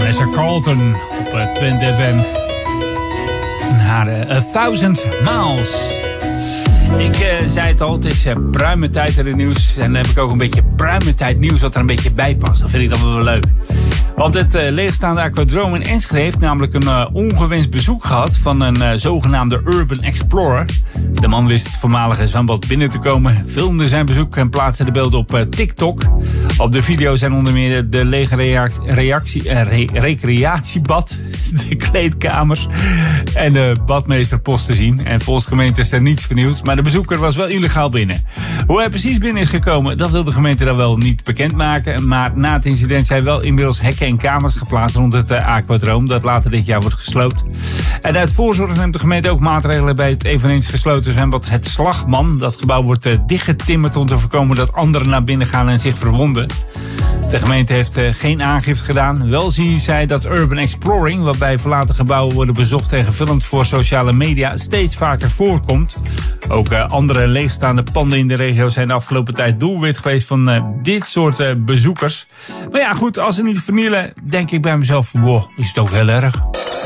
Vanessa Carlton op Twente FM. Naar 1000 Miles. Ik zei het al, het is pruime tijd in het nieuws. En dan heb ik ook een beetje pruime tijd nieuws wat er een beetje bij past. Dat vind ik dan wel leuk. Want het leegstaande aquadroom in Enschede heeft namelijk een ongewenst bezoek gehad van een zogenaamde Urban Explorer. De man wist het voormalige zwembad binnen te komen, filmde zijn bezoek en plaatste de beelden op TikTok. Op de video zijn onder meer de lege recreatiebad, de kleedkamers en de badmeesterpost te zien. En volgens de gemeente is er niets vernieuwd, maar de bezoeker was wel illegaal binnen. Hoe hij precies binnen is gekomen, dat wil de gemeente dan wel niet bekendmaken. Maar na het incident zijn wel inmiddels hekken en kamers geplaatst rond het aquadroom, dat later dit jaar wordt gesloopt. En uit voorzorg neemt de gemeente ook maatregelen bij het eveneens gesloten zwembad Het Slagman. Dat gebouw wordt dichtgetimmerd om te voorkomen dat anderen naar binnen gaan en zich verwonden. De gemeente heeft geen aangifte gedaan. Wel zie zij dat urban exploring, waarbij verlaten gebouwen worden bezocht en gefilmd voor sociale media, steeds vaker voorkomt. Ook andere leegstaande panden in de regio zijn de afgelopen tijd doelwit geweest van dit soort bezoekers. Maar ja, goed, als ze niet vernielen, denk ik bij mezelf, wow, is het ook heel erg.